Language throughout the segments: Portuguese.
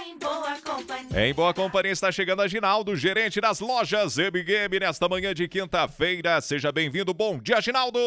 Em boa companhia. Em boa companhia está chegando a Ginaldo, gerente das lojas M-Game, nesta manhã de quinta-feira. Seja bem-vindo. Bom dia, Ginaldo!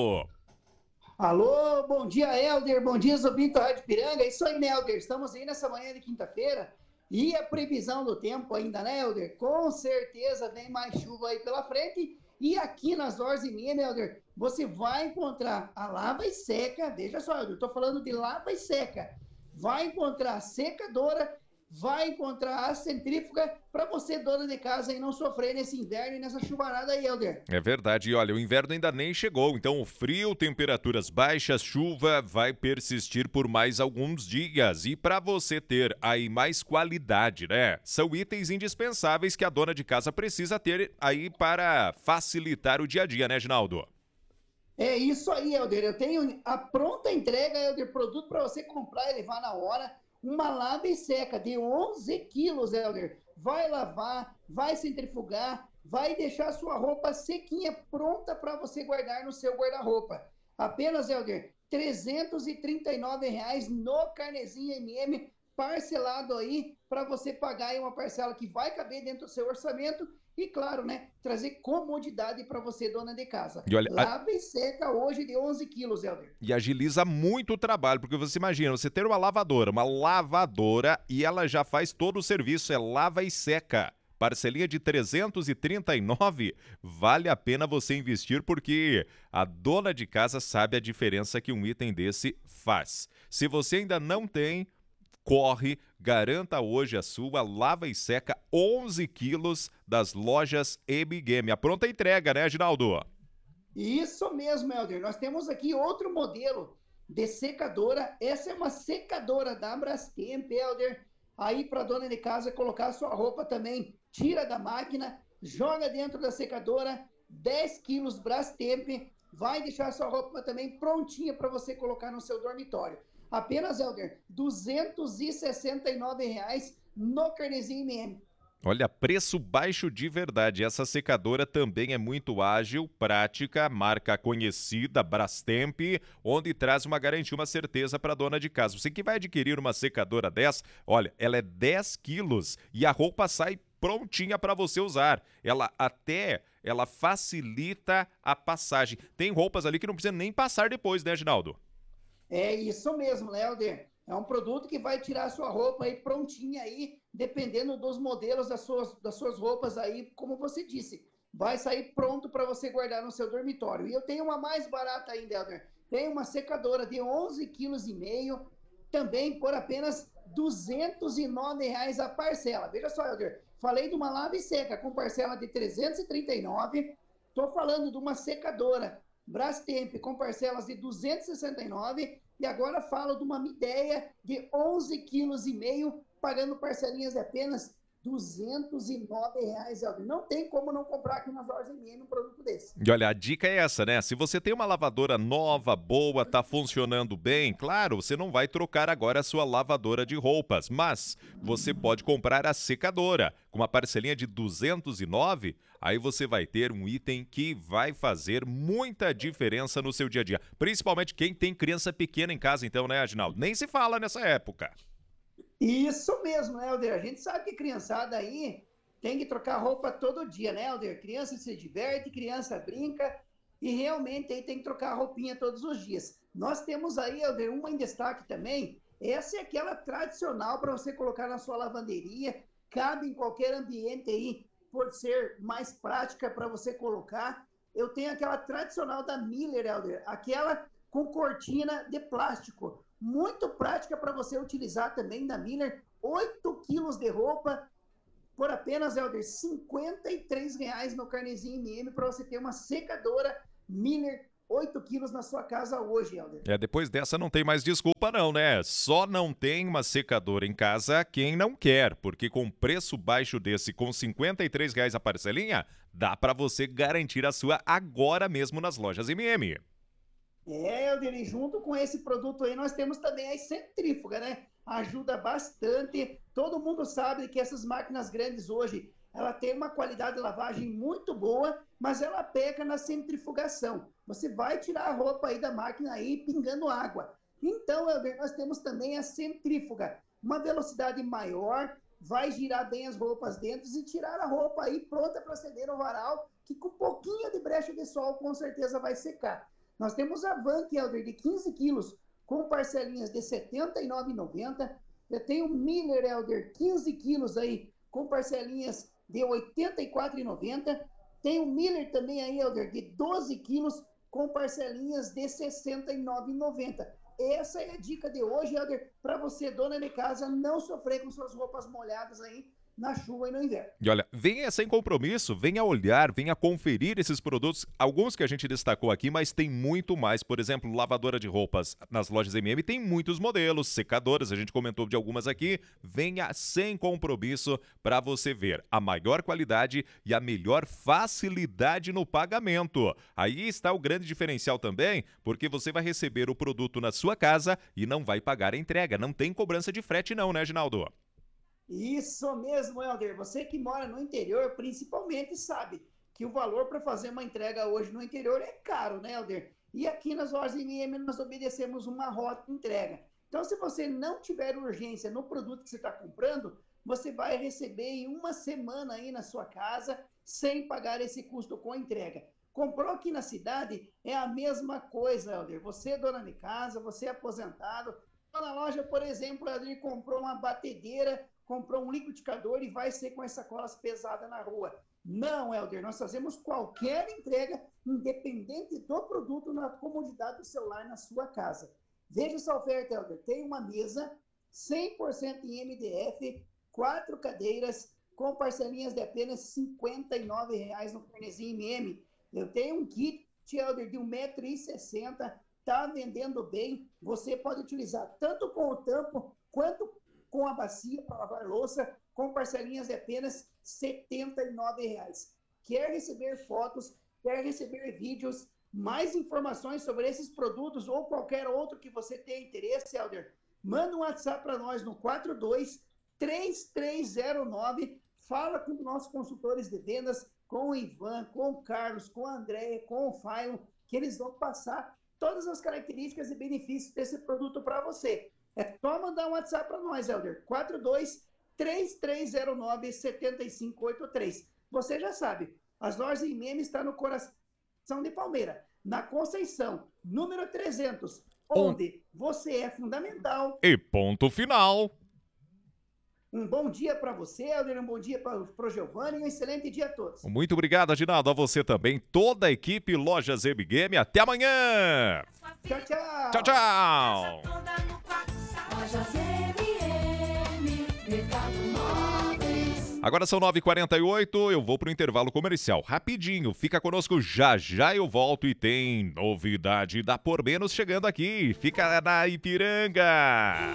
Alô, bom dia, Helder. Bom dia, ouvintes da Rádio Piranga. É isso aí, né, Helder? Estamos aí nessa manhã de quinta-feira e a previsão do tempo ainda, né, Helder? Com certeza vem mais chuva aí pela frente. E aqui nas lojas em minha, né, Helder, você vai encontrar a lava e seca. Veja só, Helder, estou falando de lava e seca. Vai encontrar a secadora, vai encontrar a centrífuga para você, dona de casa, aí não sofrer nesse inverno e nessa chuvarada aí, Helder. É verdade, e olha, o inverno ainda nem chegou, então o frio, temperaturas baixas, chuva vai persistir por mais alguns dias. E para você ter aí mais qualidade, né? São itens indispensáveis que a dona de casa precisa ter aí para facilitar o dia a dia, né, Ginaldo? É isso aí, Helder. Eu tenho a pronta entrega, Helder, produto para você comprar e levar na hora. Uma lava e seca de 11 quilos, Helder. Vai lavar, vai centrifugar, vai deixar sua roupa sequinha, pronta para você guardar no seu guarda-roupa. Apenas, Helder, R$ 339 no Carnezinho MM, parcelado aí, para você pagar aí uma parcela que vai caber dentro do seu orçamento. E claro, né, trazer comodidade para você, dona de casa. E olha, Lava e seca hoje de 11 quilos, Helder. E agiliza muito o trabalho, porque você imagina, você ter uma lavadora, e ela já faz todo o serviço, é lava e seca. Parcelinha de 339, vale a pena você investir porque a dona de casa sabe a diferença que um item desse faz. Se você ainda não tem, corre, garanta hoje a sua lava e seca 11 quilos das lojas M-Game. A pronta entrega, né, Ginaldo? Isso mesmo, Helder. Nós temos aqui outro modelo de secadora. Essa é uma secadora da Brastemp, Helder. Aí para dona de casa colocar sua roupa também. Tira da máquina, joga dentro da secadora, 10 quilos Brastemp. Vai deixar sua roupa também prontinha para você colocar no seu dormitório. Apenas, Helder, R$ 269 no Carnezinho MM. Olha, preço baixo de verdade. Essa secadora também é muito ágil, prática, marca conhecida, Brastemp, onde traz uma garantia, uma certeza para a dona de casa. Você que vai adquirir uma secadora dessa, olha, ela é 10 quilos e a roupa sai prontinha para você usar. Ela facilita a passagem. Tem roupas ali que não precisa nem passar depois, né, Ginaldo? É isso mesmo, né, Helder? É um produto que vai tirar a sua roupa aí prontinha aí, dependendo dos modelos das suas roupas aí, como você disse. Vai sair pronto para você guardar no seu dormitório. E eu tenho uma mais barata ainda, Helder. Tem uma secadora de 11,5 kg, também por apenas R$ 209 a parcela. Veja só, Helder, falei de uma lava e seca com parcela de 339. Estou falando de uma secadora Brastemp com parcelas de 269 e agora falo de uma Midea de 11,5 kg, pagando parcelinhas de apenas R$ 209, Helder. Não tem como não comprar aqui nas lojas MM um produto desse. E olha, a dica é essa, né? Se você tem uma lavadora nova, boa, tá funcionando bem, claro, você não vai trocar agora a sua lavadora de roupas, mas você pode comprar a secadora. Com uma parcelinha de 209, aí você vai ter um item que vai fazer muita diferença no seu dia a dia. Principalmente quem tem criança pequena em casa, então, né, Aginaldo? Nem se fala nessa época. Isso mesmo, Helder. A gente sabe que criançada aí tem que trocar roupa todo dia, né, Helder? Criança se diverte, criança brinca e realmente aí tem que trocar a roupinha todos os dias. Nós temos aí, Helder, uma em destaque também. Essa é aquela tradicional para você colocar na sua lavanderia, cabe em qualquer ambiente aí, por ser mais prática para você colocar. Eu tenho aquela tradicional da Miller, Helder, aquela com cortina de plástico. Muito prática para você utilizar também da Miller. 8 quilos de roupa por apenas, Helder, R$ 53 no Carnezinho MM para você ter uma secadora Miller 8 quilos na sua casa hoje, Helder. Depois dessa não tem mais desculpa não, né? Só não tem uma secadora em casa quem não quer, porque com preço baixo desse, com R$ 53 a parcelinha, dá para você garantir a sua agora mesmo nas lojas MM. Helder, e junto com esse produto aí, nós temos também a centrífuga, né? Ajuda bastante. Todo mundo sabe que essas máquinas grandes hoje, ela tem uma qualidade de lavagem muito boa, mas ela peca na centrifugação. Você vai tirar a roupa aí da máquina aí pingando água. Então, Helder, nós temos também a centrífuga. uma velocidade maior, vai girar bem as roupas dentro e tirar a roupa aí pronta para acender no varal, que com um pouquinho de brecha de sol com certeza vai secar. Nós temos a Van, Helder, de 15 quilos, com parcelinhas de R$ 79,90. Eu tenho o Miller, Helder, 15 quilos aí, com parcelinhas de R$ 84,90. Tem o Miller também aí, Helder, de 12 quilos, com parcelinhas de R$ 69,90. Essa é a dica de hoje, Helder, para você, dona de casa, não sofrer com suas roupas molhadas aí na chuva e no inverno. E olha, venha sem compromisso, venha olhar, venha conferir esses produtos, alguns que a gente destacou aqui, mas tem muito mais. Por exemplo, lavadora de roupas nas lojas MM tem muitos modelos, secadoras, a gente comentou de algumas aqui. Venha sem compromisso para você ver a maior qualidade e a melhor facilidade no pagamento. Aí está o grande diferencial também, porque você vai receber o produto na sua casa e não vai pagar a entrega. Não tem cobrança de frete não, né, Ginaldo? Isso mesmo, Helder. Você que mora no interior, principalmente, sabe que o valor para fazer uma entrega hoje no interior é caro, né, Helder? E aqui nas lojas MM nós obedecemos uma rota de entrega. Então, se você não tiver urgência no produto que você está comprando, você vai receber em uma semana aí na sua casa, sem pagar esse custo com entrega. Comprou aqui na cidade, é a mesma coisa, Helder. Você é dona de casa, você é aposentado. Na loja, por exemplo, ele comprou uma batedeira, comprou um liquidificador e vai ser com as sacolas pesadas na rua. Não, Helder, nós fazemos qualquer entrega, independente do produto, na comodidade do celular na sua casa. Veja essa oferta, Helder. Tem uma mesa 100% em MDF, 4 cadeiras, com parcelinhas de apenas R$ 59,00 no Carnezinho MM. Eu tenho um kit, Helder, de 1,60 m, está vendendo bem. Você pode utilizar tanto com o tampo quanto com a bacia para lavar louça, com parcelinhas de apenas R$ 79,00. Quer receber fotos, quer receber vídeos, mais informações sobre esses produtos ou qualquer outro que você tenha interesse, Helder? Manda um WhatsApp para nós no 42-3309, fala com os nossos consultores de vendas, com o Ivan, com o Carlos, com a Andréia, com o Failo, que eles vão passar todas as características e benefícios desse produto para você. É só mandar um WhatsApp para nós, Helder. 42-3309-7583. Você já sabe, as lojas MM estão no coração de Palmeira, na Conceição, número 300, onde você é fundamental. E ponto final. Um bom dia para você, Helder, um bom dia para o Giovanni e um excelente dia a todos. Muito obrigado, Aginaldo, a você também, toda a equipe Lojas MM. Até amanhã. Tchau, tchau. Tchau, tchau. Agora são 9h48, eu vou pro intervalo comercial. Rapidinho, fica conosco, já já eu volto e tem novidade da Por Menos chegando aqui. Fica na Ipiranga.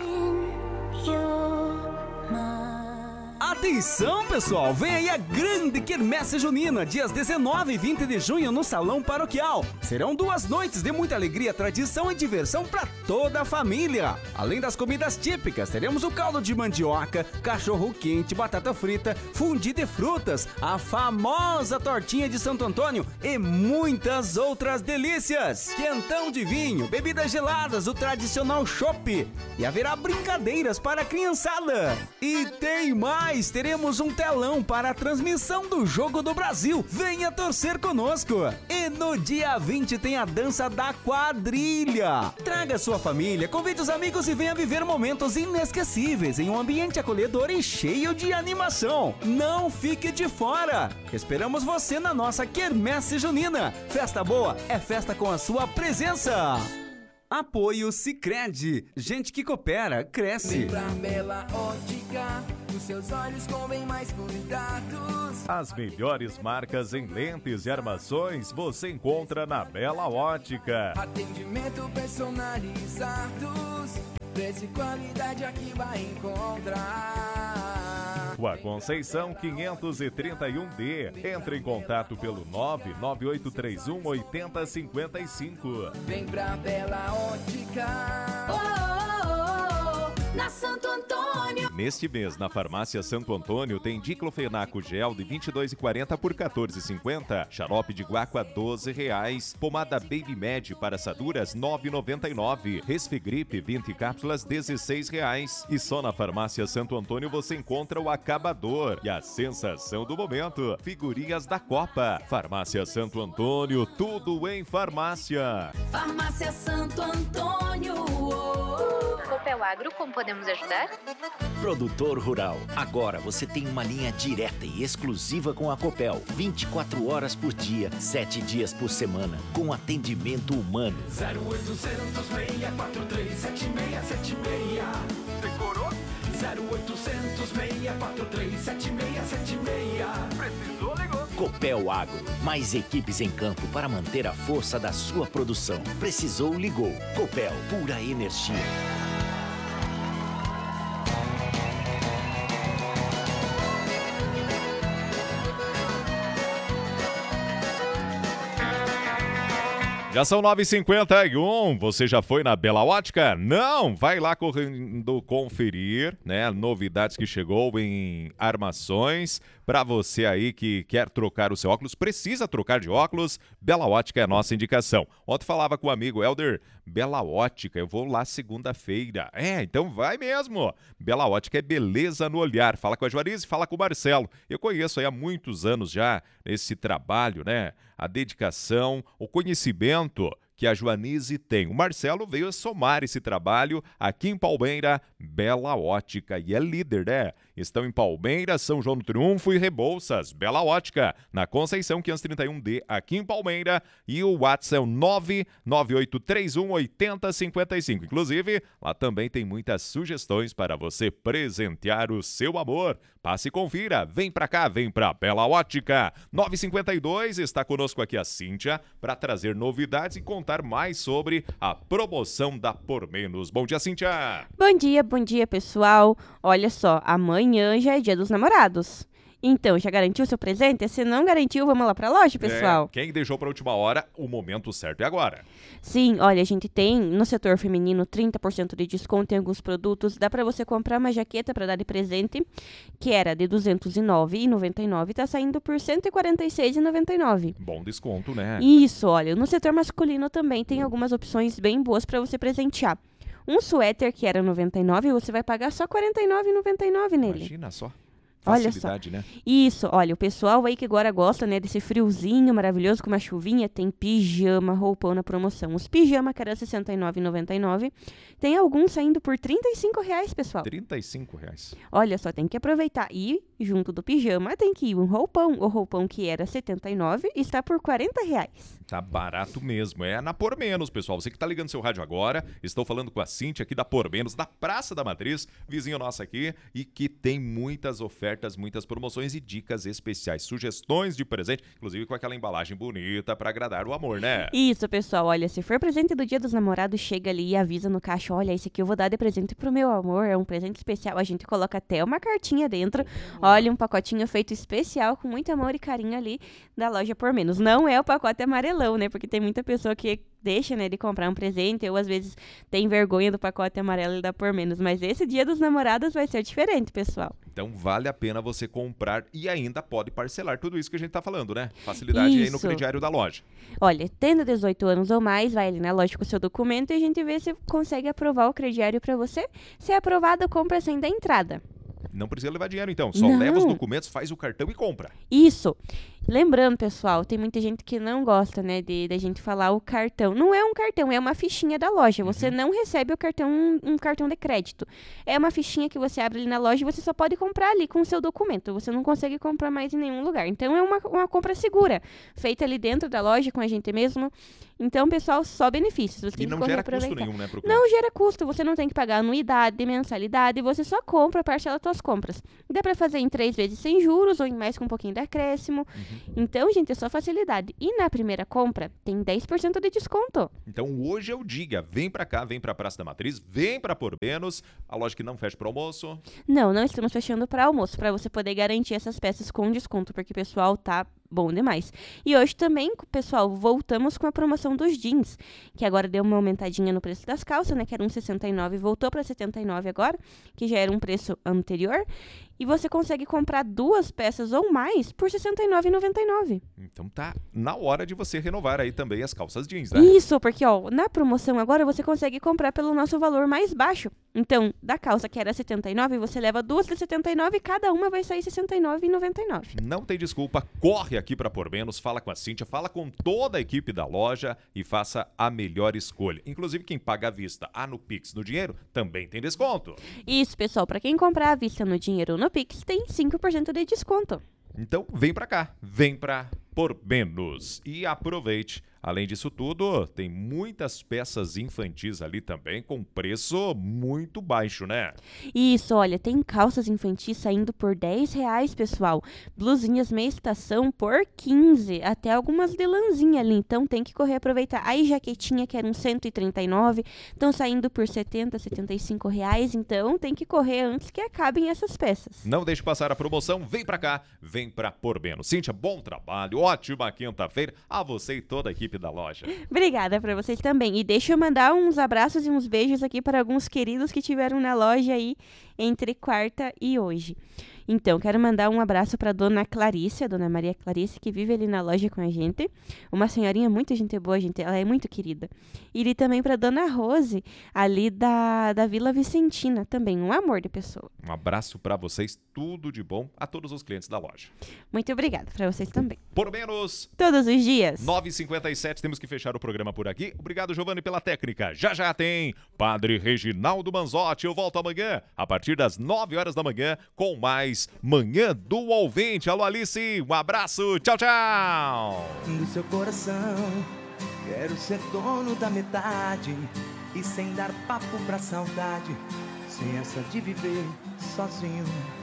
Atenção, pessoal! Vem aí a grande quermesse junina, dias 19 e 20 de junho no Salão Paroquial. Serão 2 noites de muita alegria, tradição e diversão para toda a família. Além das comidas típicas, teremos o caldo de mandioca, cachorro quente, batata frita, fundi de frutas, a famosa tortinha de Santo Antônio e muitas outras delícias. Quentão de vinho, bebidas geladas, o tradicional chopp. E haverá brincadeiras para a criançada. E tem mais! Teremos um telão para a transmissão do Jogo do Brasil. Venha torcer conosco. E no dia 20 tem a dança da quadrilha. Traga sua família, convide os amigos e venha viver momentos inesquecíveis em um ambiente acolhedor e cheio de animação. Não fique de fora. Esperamos você na nossa quermesse junina. Festa boa é festa com a sua presença. Apoio Sicredi. Gente que coopera, cresce. Vem pra Bela Ótica, os seus olhos com bem mais cuidados. As melhores marcas em lentes e armações você encontra na Bela Ótica. Atendimento personalizados, preço e qualidade aqui vai encontrar. Rua Conceição 531D. Entre em contato pelo 99831 8055. Vem pra Bela Ótica. Na Santo Antônio. Neste mês, na Farmácia Santo Antônio, tem diclofenaco gel de R$ 22,40 por R$ 14,50. Xarope de guaco a R$ 12,00. Pomada Baby Med para assaduras R$ 9,99. Resfigripe 20 cápsulas R$ 16,00. E só na Farmácia Santo Antônio você encontra o acabador. E a sensação do momento, figurinhas da Copa. Farmácia Santo Antônio, tudo em farmácia. Farmácia Santo Antônio. Copel Agro, como podemos ajudar? Produtor rural, agora você tem uma linha direta e exclusiva com a Copel, 24 horas por dia, 7 dias por semana, com atendimento humano. 0800 643 7676. Decorou? 0800 643 7676. Precisou, ligou. Copel Agro, mais equipes em campo para manter a força da sua produção. Precisou, ligou. Copel, pura energia. Já são 9h51, você já foi na Bela Ótica? Não, vai lá correndo conferir, né, novidades que chegou em armações. Para você aí que quer trocar o seu óculos, precisa trocar de óculos, Bela Ótica é a nossa indicação. Ontem falava com o amigo Helder, Bela Ótica, eu vou lá segunda-feira. Então vai mesmo. Bela Ótica é beleza no olhar. Fala com a Juarize, fala com o Marcelo. Eu conheço aí há muitos anos já esse trabalho, né? A dedicação, o conhecimento que a Joanize tem. O Marcelo veio somar esse trabalho aqui em Palmeira, Bela Ótica, e é líder, né? Estão em Palmeira, São João do Triunfo e Rebouças. Bela Ótica, na Conceição 531D, aqui em Palmeira, e o WhatsApp é o 998318055. Inclusive, lá também tem muitas sugestões para você presentear o seu amor. Passe e confira, vem pra cá, vem pra Bela Ótica. 9h52, está conosco aqui a Cíntia para trazer novidades e contar mais sobre a promoção da Por Menos. Bom dia, Cíntia! Bom dia, pessoal. Olha só, amanhã já é Dia dos Namorados. Então, já garantiu seu presente? Se não garantiu, vamos lá pra loja, pessoal. Quem deixou pra última hora, o momento certo é agora. Sim, olha, a gente tem no setor feminino 30% de desconto em alguns produtos. Dá pra você comprar uma jaqueta pra dar de presente, que era de R$ 209,99, tá saindo por R$ 146,99. Bom desconto, né? Isso, olha, no setor masculino também tem algumas opções bem boas pra você presentear. Um suéter que era R$ 99, você vai pagar só R$ 49,99 nele. Imagina só. Olha só, né? Isso, olha, o pessoal aí que agora gosta, né, desse friozinho maravilhoso com uma chuvinha, tem pijama, roupão na promoção. Os pijama que era R$ 69,99, tem alguns saindo por R$ 35,00, pessoal. R$ 35,00. Olha só, tem que aproveitar. E junto do pijama tem que ir um roupão. O roupão que era R$ 79 está por R$ 40,00. Tá barato mesmo, é na Por Menos, pessoal. Você que tá ligando seu rádio agora, estou falando com a Cíntia aqui da Por Menos, da Praça da Matriz, vizinho nosso aqui, e que tem muitas ofertas, muitas promoções e dicas especiais, sugestões de presente, inclusive com aquela embalagem bonita para agradar o amor, né? Isso, pessoal, olha, se for presente do Dia dos Namorados, chega ali e avisa no caixa, olha, esse aqui eu vou dar de presente pro meu amor, é um presente especial, a gente coloca até uma cartinha dentro, olha, um pacotinho feito especial, com muito amor e carinho ali da loja Por Menos. Não é o pacote amarelão, né, porque tem muita pessoa que deixa, né, de comprar um presente, ou às vezes tem vergonha do pacote amarelo e dá Por Menos, mas esse Dia dos Namorados vai ser diferente, pessoal. Então vale a pena você comprar e ainda pode parcelar tudo isso que a gente tá falando, né? Facilidade aí no crediário da loja. Olha, tendo 18 anos ou mais, vai ali na loja com o seu documento e a gente vê se consegue aprovar o crediário para você. Se é aprovado, compra sem dar entrada. Não precisa levar dinheiro, então. Só leva os documentos, faz o cartão e compra. Isso. Lembrando, pessoal, tem muita gente que não gosta, né, de gente falar o cartão. Não é um cartão, é uma fichinha da loja. Você não recebe o cartão, um cartão de crédito. É uma fichinha que você abre ali na loja e você só pode comprar ali com o seu documento. Você não consegue comprar mais em nenhum lugar. Então, é uma compra segura, feita ali dentro da loja com a gente mesmo. Então, pessoal, só benefícios. Você tem e não que gera aproveitar. custo nenhum, né, pro cliente? Não gera custo. Você não tem que pagar anuidade, mensalidade. Você só compra, parcela suas compras. Dá pra fazer em 3 vezes sem juros ou em mais com um pouquinho de acréscimo. Então, gente, é só facilidade. E na primeira compra, tem 10% de desconto. Então, hoje é o dia. Vem pra cá, vem pra Praça da Matriz, vem pra Por Menos. A loja que não fecha pro almoço. Não estamos fechando para almoço, para você poder garantir essas peças com desconto, porque o pessoal tá bom demais. E hoje também, pessoal, voltamos com a promoção dos jeans, que agora deu uma aumentadinha no preço das calças, né, que era R$1,69 e voltou para R$79 agora, que já era um preço anterior. E você consegue comprar 2 peças ou mais por R$69,99. Então tá na hora de você renovar aí também as calças jeans, né? Isso, porque ó, na promoção agora você consegue comprar pelo nosso valor mais baixo. Então, da calça que era R$79, você leva 2 de R$79 e cada uma vai sair R$69,99. Não tem desculpa, corre aqui para Por Menos, fala com a Cíntia, fala com toda a equipe da loja e faça a melhor escolha. Inclusive quem paga à vista, no Pix, no dinheiro, também tem desconto. Isso, pessoal, para quem comprar à vista no dinheiro ou no Pix, tem 5% de desconto. Então vem pra cá, vem pra Por Menos e aproveite. Além disso tudo, tem muitas peças infantis ali também com preço muito baixo, né? Isso, olha, tem calças infantis saindo por R$10, pessoal. Blusinhas meia estação por 15, até algumas de lãzinha ali, então tem que correr aproveitar. Aí jaquetinha que eram 139, estão saindo por R$70, R$75, então tem que correr antes que acabem essas peças. Não deixe passar a promoção, vem pra cá, vem pra Por Menos. Cíntia, bom trabalho, ótima quinta-feira a você e toda a equipe da loja. Obrigada pra vocês também. E deixa eu mandar uns abraços e uns beijos aqui para alguns queridos que tiveram na loja aí entre quarta e hoje. Então, quero mandar um abraço para dona Clarice, a dona Maria Clarice, que vive ali na loja com a gente. Uma senhorinha muito gente boa, gente. Ela é muito querida. E também para dona Rose, ali da Vila Vicentina, também. Um amor de pessoa. Um abraço para vocês, tudo de bom a todos os clientes da loja. Muito obrigada para vocês também. Por Menos. Todos os dias. 9h57, temos que fechar o programa por aqui. Obrigado, Giovanni, pela técnica. Já já tem Padre Reginaldo Manzotti. Eu volto amanhã, a partir das 9 horas da manhã, com mais Manhã do Ouvinte. Alô, Alice, um abraço, tchau, tchau. Do seu coração, quero ser dono da metade e sem dar papo pra saudade, sem essa de viver sozinho.